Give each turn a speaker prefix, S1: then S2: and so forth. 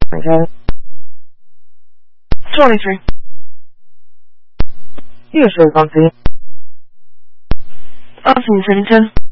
S1: Okay.
S2: 23.
S1: Usually comfy.
S2: I'll see you, 10.